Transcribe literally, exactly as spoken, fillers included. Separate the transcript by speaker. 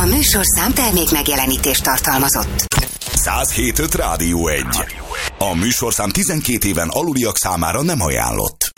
Speaker 1: A műsorszám termék megjelenítést tartalmazott.
Speaker 2: száz hét öt Rádió egy. A műsorszám tizenkét éven aluliak számára nem ajánlott.